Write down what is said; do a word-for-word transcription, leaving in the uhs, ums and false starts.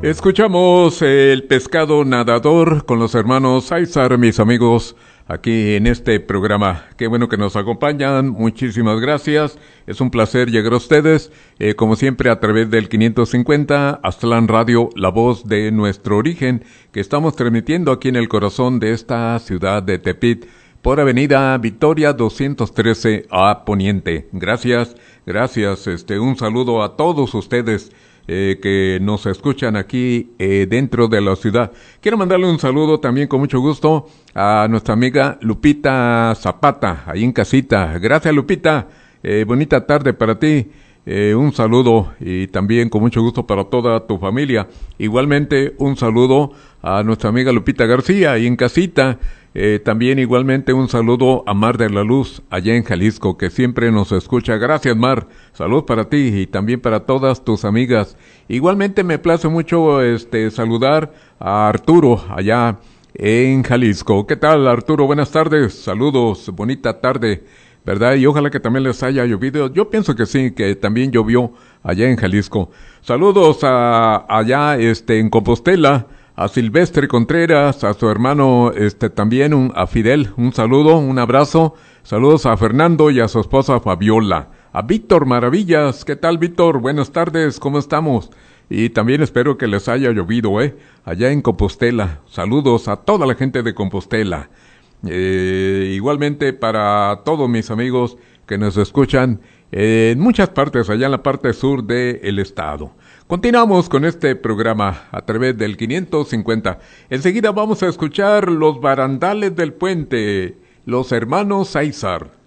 Escuchamos El Pescado Nadador con los hermanos Aizar, mis amigos, aquí en este programa. Qué bueno que nos acompañan, muchísimas gracias. Es un placer llegar a ustedes, eh, como siempre a través del quinientos cincuenta Aztlán Radio, la voz de nuestro origen, que estamos transmitiendo aquí en el corazón de esta ciudad de Tepit, por Avenida Victoria doscientos trece a Poniente. Gracias, gracias, este, un saludo a todos ustedes Eh, que nos escuchan aquí eh, dentro de la ciudad. Quiero mandarle un saludo también con mucho gusto a nuestra amiga Lupita Zapata, ahí en casita. Gracias, Lupita, eh, bonita tarde para ti. Eh, un saludo y también con mucho gusto para toda tu familia. Igualmente un saludo a nuestra amiga Lupita García, ahí en casita. Eh, también igualmente un saludo a Mar de la Luz, allá en Jalisco, que siempre nos escucha. Gracias, Mar. Salud para ti y también para todas tus amigas. Igualmente me place mucho este saludar a Arturo, allá en Jalisco. ¿Qué tal, Arturo? Buenas tardes. Saludos. Bonita tarde, ¿verdad? Y ojalá que también les haya llovido. Yo pienso que sí, que también llovió allá en Jalisco. Saludos a allá este en Compostela, a Silvestre Contreras, a su hermano, este, también, un, a Fidel, un saludo, un abrazo, saludos a Fernando y a su esposa Fabiola, a Víctor Maravillas. ¿Qué tal, Víctor? Buenas tardes, ¿cómo estamos? Y también espero que les haya llovido, eh, allá en Compostela. Saludos a toda la gente de Compostela. Eh, igualmente para todos mis amigos que nos escuchan eh, en muchas partes, allá en la parte sur del estado. Continuamos con este programa a través del quinientos cincuenta. Enseguida vamos a escuchar Los Barandales del Puente, los hermanos Aizar.